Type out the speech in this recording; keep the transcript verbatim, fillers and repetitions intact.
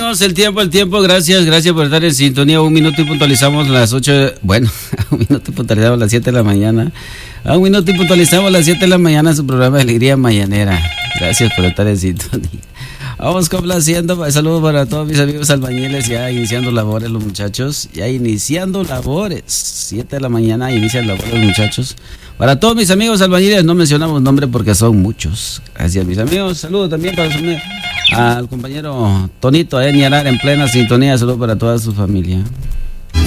Vámonos, el tiempo, el tiempo, gracias, gracias por estar en sintonía. Un minuto y puntualizamos las ocho, bueno, un minuto y puntualizamos las siete de la mañana. A un minuto y puntualizamos las siete de la mañana su programa de Alegría Mañanera. Gracias por estar en sintonía. Vamos complaciendo, saludos para todos mis amigos albañiles, ya iniciando labores los muchachos, ya iniciando labores, siete de la mañana inician labores los muchachos. Para todos mis amigos albañiles, no mencionamos nombre porque son muchos. Gracias mis amigos, saludos también para su, al compañero Tonito en Nialar en plena sintonía, saludos para toda su familia.